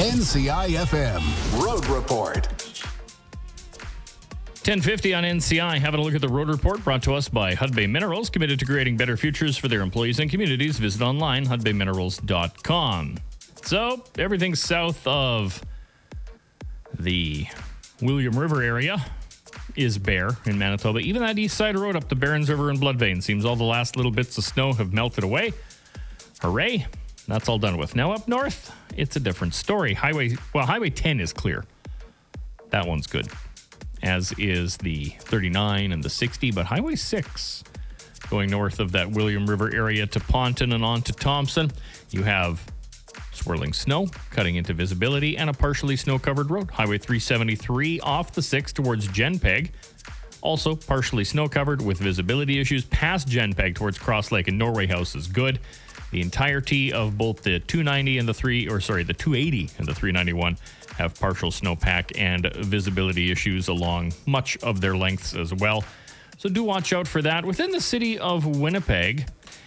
NCI-FM Road Report. 10:50 on NCI. Having a look at the Road Report brought to us by Hudbay Minerals, committed to creating better futures for their employees and communities. Visit online, hudbayminerals.com. So, everything south of the William River area is bare in Manitoba. Even that east side road up the Barons River and Bloodvein seems all the last little bits of snow have melted away. Hooray. That's all done with. Now up north, it's a different story. Highway 10 is clear. That one's good, as is the 39 and the 60. But Highway 6, going north of that William River area to Ponton and on to Thompson, you have swirling snow cutting into visibility and a partially snow-covered road. Highway 373 off the 6 towards Genpeg, also partially snow-covered with visibility issues. Past Genpeg towards Cross Lake and Norway House is good. The entirety of both the 290 and the 280 and the 391 have partial snowpack and visibility issues along much of their lengths as well. So do watch out for that. Within the city of Winnipeg,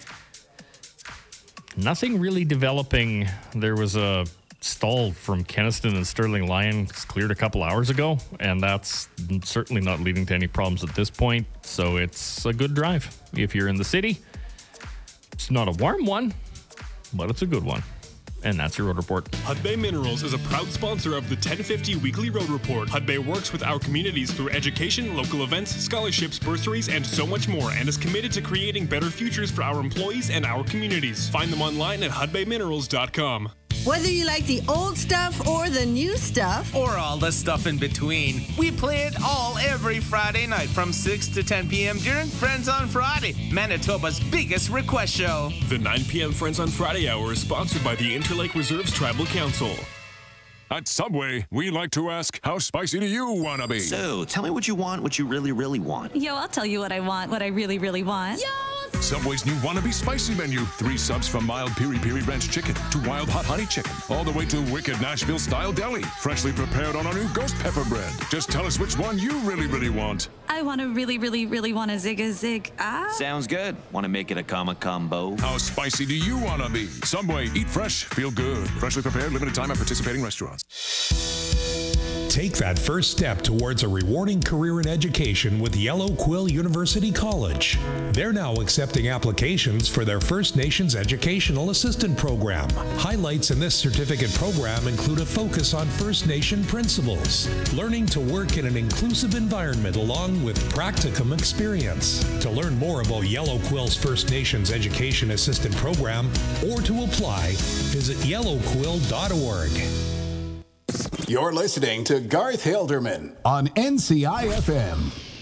nothing really developing. There was a stall from Kenaston and Sterling Lyon cleared a couple hours ago, and that's certainly not leading to any problems at this point. So it's a good drive if you're in the city. It's not a warm one, but it's a good one. And that's your Road Report. Hudbay Minerals is a proud sponsor of the 1050 Weekly Road Report. Hudbay works with our communities through education, local events, scholarships, bursaries, and so much more, and is committed to creating better futures for our employees and our communities. Find them online at hudbayminerals.com. Whether you like the old stuff or the new stuff, or all the stuff in between, we play it all every Friday night from 6 to 10 p.m. during Friends on Friday, Manitoba's biggest request show. The 9 p.m. Friends on Friday hour is sponsored by the Interlake Reserves Tribal Council. At Subway, we like to ask, how spicy do you want to be? So, tell me what you want, what you really, really want. Yo, I'll tell you what I want, what I really, really want. Yo! Subway's new Wannabe Spicy menu. 3 subs from mild piri-piri ranch chicken to wild hot honey chicken, all the way to wicked Nashville-style deli, freshly prepared on our new ghost pepper bread. Just tell us which one you really, really want. I want to really, really, really want a Zig. Sounds good. Want to make it a combo? How spicy do you want to be? Subway, eat fresh, feel good. Freshly prepared, limited time at participating restaurants. Take that first step towards a rewarding career in education with Yellow Quill University College. They're now accepting applications for their First Nations Educational Assistant Program. Highlights in this certificate program include a focus on First Nation principles, learning to work in an inclusive environment along with practicum experience. To learn more about Yellow Quill's First Nations Education Assistant Program or to apply, visit yellowquill.org. You're listening to Garth Hilderman on NCI-FM.